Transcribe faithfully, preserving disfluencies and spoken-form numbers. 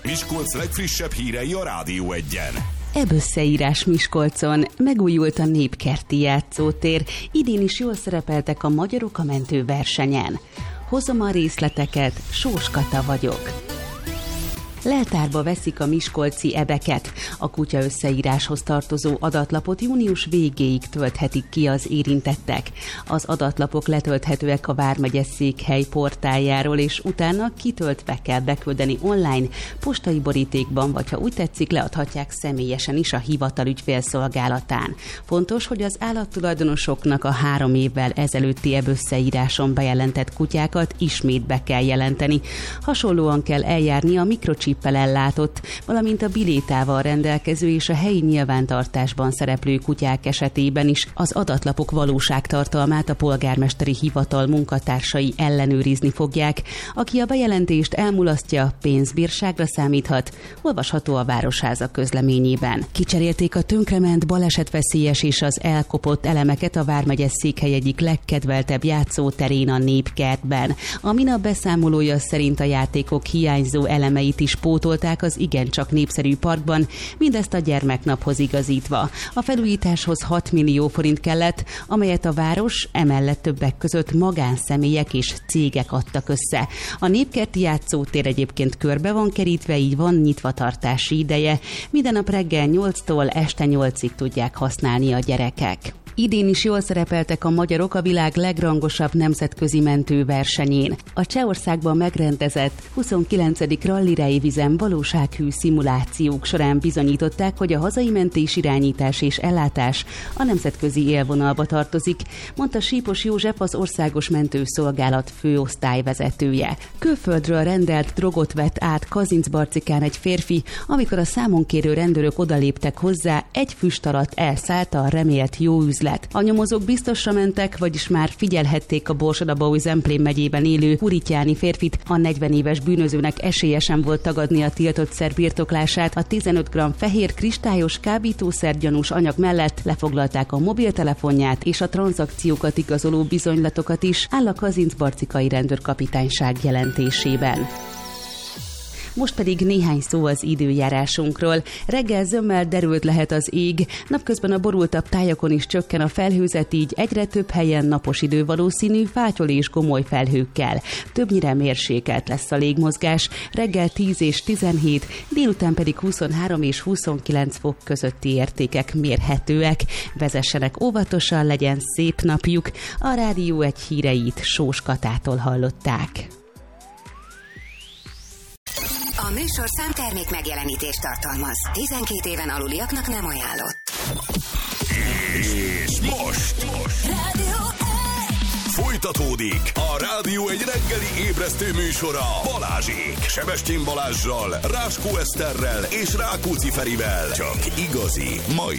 Miskolc legfrissebb hírei a Rádió Egyen. Ebb összeírás Miskolcon, megújult a népkerti játszótér, idén is jól szerepeltek a magyarok a mentőversenyen. Hozom a részleteket, Sós Kata vagyok. Leltárba veszik a miskolci ebeket. A kutya összeíráshoz tartozó adatlapot június végéig tölthetik ki az érintettek. Az adatlapok letölthetőek a vármegye székhely portáljáról, és utána kitöltve kell beküldeni online, postai borítékban, vagy ha úgy tetszik, leadhatják személyesen is a hivatal ügyfélszolgálatán. Fontos, hogy az állattulajdonosoknak a három évvel ezelőtti ebb összeíráson bejelentett kutyákat ismét be kell jelenteni. Hasonlóan kell eljárni a mikrocsip ellátott, valamint a bilétával rendelkező és a helyi nyilvántartásban szereplő kutyák esetében is. Az adatlapok valóságtartalmát a polgármesteri hivatal munkatársai ellenőrizni fogják. Aki a bejelentést elmulasztja, pénzbírságra számíthat, olvasható a Városháza közleményében. Kicserélték a tönkrement, balesetveszélyes és az elkopott elemeket a vármegye székhely egyik legkedveltebb játszóterén, a Népkertben. A minap beszámolója szerint a játékok hiányzó elemeit is pótolták az igencsak népszerű parkban, mindezt a gyermeknaphoz igazítva. A felújításhoz hat millió forint kellett, amelyet a város, emellett többek között magánszemélyek és cégek adtak össze. A népkerti játszótér egyébként körbe van kerítve, így van nyitvatartási ideje. Minden nap reggel nyolctól este nyolcig tudják használni a gyerekek. Idén is jól szerepeltek a magyarok a világ legrangosabb nemzetközi mentőversenyén. A Csehországban megrendezett huszonkilencedik ralli vizen valósághű szimulációk során bizonyították, hogy a hazai mentés irányítás és ellátás a nemzetközi élvonalba tartozik, mondta Sípos József, az Országos Mentőszolgálat főosztályvezetője. Külföldről rendelt drogot vett át Kazincbarcikán egy férfi, amikor a számonkérő rendőrök odaléptek hozzá, egy füst alatt elszállt a remélt jó üzlet. A nyomozók biztosra mentek, vagyis már figyelhették a Borsod-Abaúj-Zemplén megyében élő Kurityáni férfit. A negyven éves bűnözőnek esélye sem volt tagadni a tiltott szer birtoklását. A tizenöt gramm fehér kristályos kábítószer-gyanús anyag mellett lefoglalták a mobiltelefonját és a tranzakciókat igazoló bizonylatokat is, áll a kazincbarcikai rendőrkapitányság jelentésében. Most pedig néhány szó az időjárásunkról. Reggel zömmel derült lehet az ég, napközben a borultabb tájakon is csökken a felhőzet, így egyre több helyen napos idő valószínű, fátyol és gomoly felhőkkel. Többnyire mérsékelt lesz a légmozgás, reggel tíz és tizenhét, délután pedig huszonhárom és huszonkilenc fok közötti értékek mérhetőek. Vezessenek óvatosan, legyen szép napjuk. A Rádió Egy híreit Sós Katától hallották. A műsor számtermék megjelenítést tartalmaz. tizenkét éven aluliaknak nem ajánlott. És most, most. Rádió Folytatódik a Rádió Egy reggeli ébresztő műsora Balázsék, Sebestyén Balázssal, Ráskó Eszterrel és Rákóczi Ferivel. Csak igazi, mai